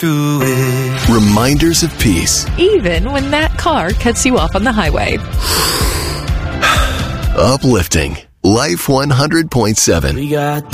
through it. Reminders of peace. Even when that car cuts you off on the highway. Uplifting. Life 100.7. We got